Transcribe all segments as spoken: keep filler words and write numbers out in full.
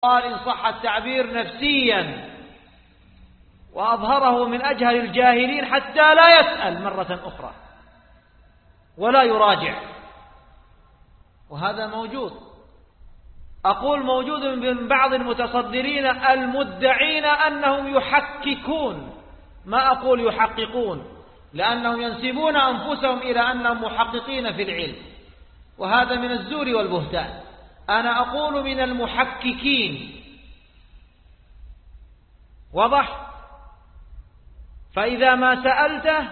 إن صح التعبير نفسيا، وأظهره من أجهل الجاهلين حتى لا يسأل مرة أخرى ولا يراجع، وهذا موجود. أقول موجود من بعض المتصدرين المدعين أنهم يحققون، ما أقول يحققون، لأنهم ينسبون أنفسهم إلى أنهم محققين في العلم، وهذا من الزور والبهتان. أنا أقول من المحققين، واضح؟ فإذا ما سألته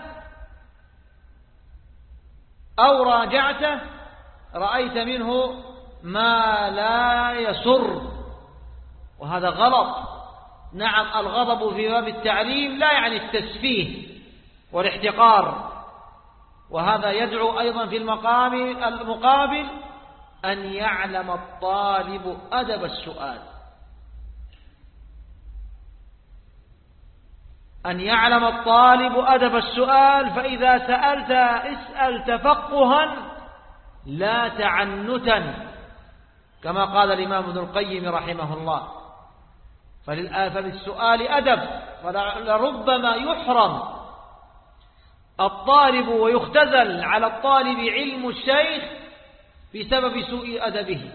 أو راجعته رأيت منه ما لا يسر، وهذا غلط. نعم، الغضب في باب التعليم لا يعني التسفيه والاحتقار، وهذا يدعو أيضا في المقام المقابل أن يعلم الطالب أدب السؤال، أن يعلم الطالب أدب السؤال. فإذا سألت اسأل تفقها لا تعنتا، كما قال الإمام ابن القيم رحمه الله. فللسؤال أدب، فلربما يحرم الطالب ويختزل على الطالب علم الشيخ بسبب سوء أدبه،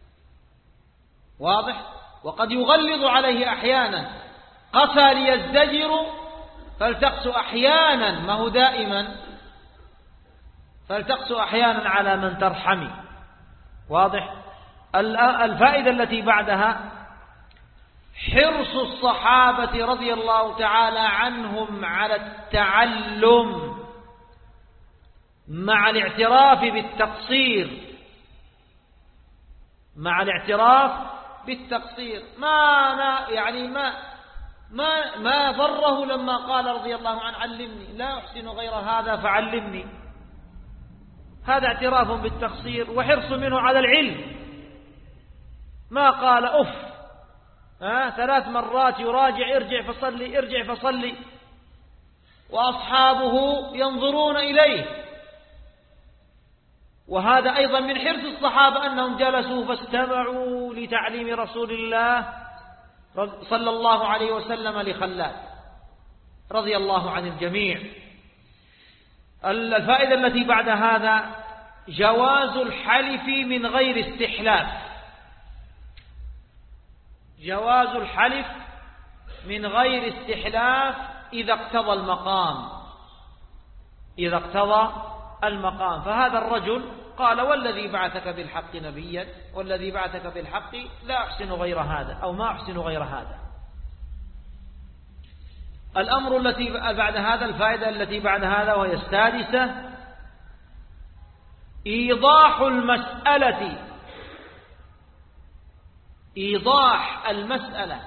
واضح؟ وقد يغلظ عليه أحيانا، قسى ليزدجر فلتقس أحيانا، ما هو دائما، فلتقس أحيانا على من ترحمي، واضح؟ الفائدة التي بعدها حرص الصحابة رضي الله تعالى عنهم على التعلم مع الاعتراف بالتقصير، مع الاعتراف بالتقصير. ما يعني ما ما ما ضره لما قال رضي الله عنه علمني، لا أحسن غير هذا فعلمني. هذا اعتراف بالتقصير وحرص منه على العلم. ما قال أف ها ثلاث مرات يراجع ارجع فصلي ارجع فصلي، وأصحابه ينظرون إليه. وهذا أيضا من حرص الصحابة أنهم جلسوا فاستمعوا لتعليم رسول الله صلى الله عليه وسلم لخلاد رضي الله عن الجميع. الفائدة التي بعد هذا جواز الحلف من غير استحلاف، جواز الحلف من غير استحلاف إذا اقتضى المقام، إذا اقتضى المقام. فهذا الرجل قال والذي بعثك بالحق نبيا والذي بعثك بالحق لا أحسن غير هذا، أو ما أحسن غير هذا. الأمر التي بعد هذا، الفائدة التي بعد هذا وهي السادسة، إيضاح المسألة، إيضاح المسألة.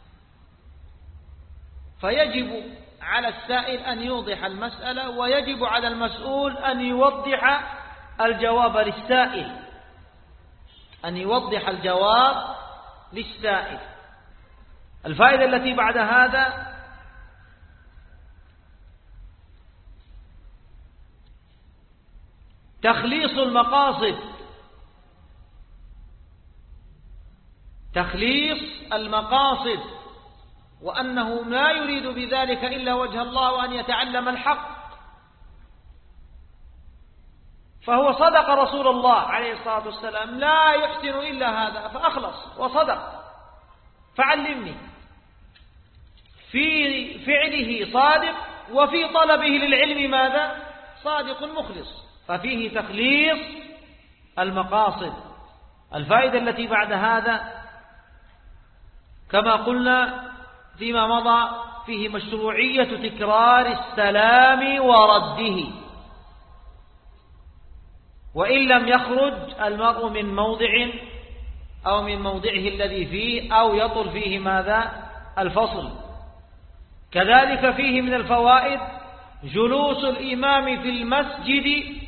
فيجب على السائل أن يوضح المسألة، ويجب على المسؤول أن يوضح الجواب للسائل، أن يوضح الجواب للسائل. الفائدة التي بعد هذا تخليص المقاصد، تخليص المقاصد، وأنه لا يريد بذلك إلا وجه الله وأن يتعلم الحق. فهو صدق رسول الله عليه الصلاة والسلام لا يحسن إلا هذا، فأخلص وصدق، فعلمني. في فعله صادق، وفي طلبه للعلم ماذا؟ صادق مخلص. ففيه تخليص المقاصد. الفائدة التي بعد هذا كما قلنا فيما مضى فيه مشروعية تكرار السلام ورده، وإن لم يخرج المرء من موضع أو من موضعه الذي فيه أو يطل فيه ماذا؟ الفصل. كذلك فيه من الفوائد جلوس الإمام في المسجد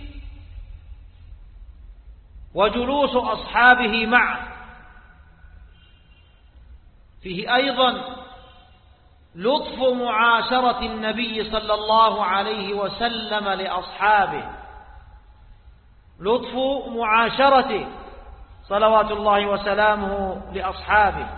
وجلوس أصحابه معه. فيه أيضا لطف معاشرة النبي صلى الله عليه وسلم لأصحابه، لطف معاشرته صلوات الله وسلامه لأصحابه.